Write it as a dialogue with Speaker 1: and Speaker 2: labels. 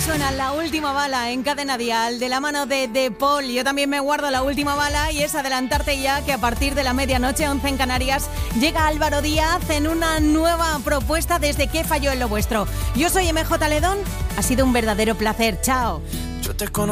Speaker 1: Suena La Última Bala en Cadena Dial de la mano de Paul. Yo también me guardo la última bala y es adelantarte ya que a partir de la medianoche, 11 en Canarias, llega Álvaro Díaz en una nueva propuesta desde ¿Qué falló en lo vuestro? Yo soy MJ Ledón, ha sido un verdadero placer. Chao.